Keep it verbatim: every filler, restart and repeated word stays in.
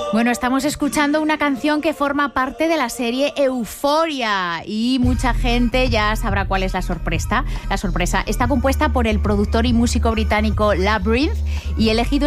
Bueno, estamos escuchando una canción que forma parte de la serie Euphoria y mucha gente ya sabrá cuál es la sorpresa. La sorpresa está compuesta por el productor y músico británico Labrinth y elegido